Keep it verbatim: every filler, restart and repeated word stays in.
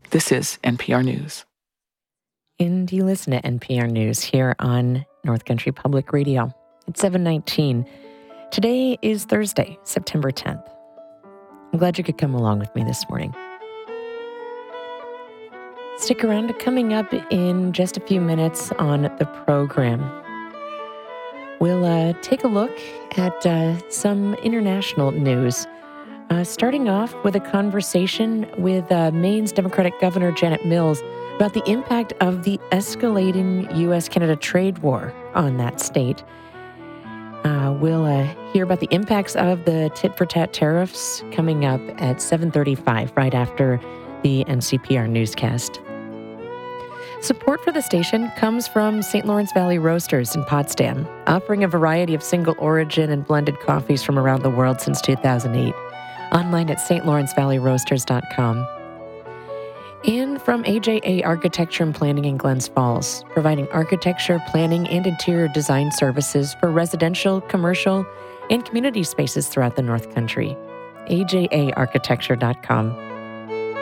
This is N P R News. And you listen to N P R News here on North Country Public Radio. It's seven nineteen. Today is Thursday, September tenth. I'm glad you could come along with me this morning. Stick around. Coming up in just a few minutes on the program, we'll uh, take a look at uh, some international news. Uh, starting off with a conversation with uh, Maine's Democratic Governor Janet Mills about the impact of the escalating U S Canada trade war on that state. Uh, we'll uh, hear about the impacts of the tit-for-tat tariffs coming up at seven thirty-five, right after the N C P R newscast. Support for the station comes from Saint Lawrence Valley Roasters in Potsdam, offering a variety of single origin and blended coffees from around the world since two thousand eight. Online at s t lawrence valley roasters dot com. And from A J A Architecture and Planning in Glens Falls, providing architecture, planning, and interior design services for residential, commercial, and community spaces throughout the North Country. A J A architecture dot com.